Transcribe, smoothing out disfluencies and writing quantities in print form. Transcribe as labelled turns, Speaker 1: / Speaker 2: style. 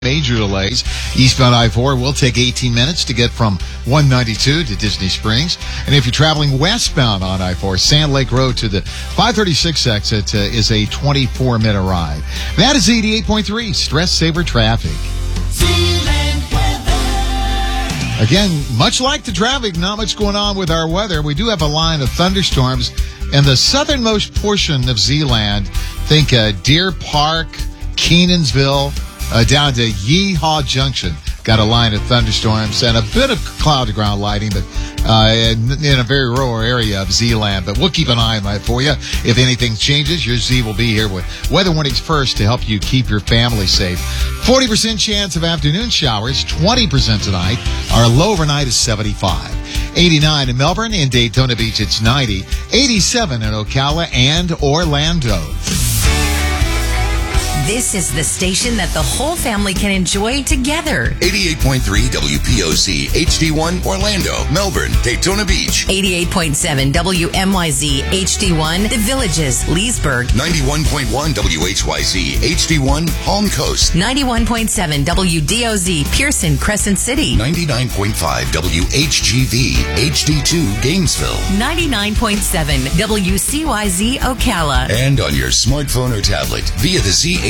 Speaker 1: Major delays. Eastbound I-4 will take 18 minutes to get from 192 to Disney Springs. And if you're traveling westbound on I-4, Sand Lake Road to the 536 exit is a 24-minute ride. That is 88.3 Stress Saver Traffic. Again, much like the traffic, not much going on with our weather. We do have a line of thunderstorms in the southernmost portion of Zeeland. Think Deer Park, Kenansville, down to Yeehaw Junction. Got a line of thunderstorms and a bit of cloud-to-ground lighting, but in a very rural area of Zeeland. But we'll keep an eye on that for you. If anything changes, your Z will be here with weather warnings first to help you keep your family safe. 40% chance of afternoon showers, 20% tonight. Our low overnight is 75. 89 in Melbourne. In Daytona Beach, it's 90. 87 in Ocala and Orlando.
Speaker 2: This is the station that the whole family can enjoy together.
Speaker 3: 88.3 WPOC, HD1, Orlando, Melbourne, Daytona Beach.
Speaker 2: 88.7 WMYZ, HD1, The Villages, Leesburg.
Speaker 3: 91.1 WHYZ, HD1, Palm Coast.
Speaker 2: 91.7 WDOZ, Pearson, Crescent City.
Speaker 3: 99.5 WHGV, HD2, Gainesville.
Speaker 2: 99.7 WCYZ, Ocala.
Speaker 3: And on your smartphone or tablet via the Z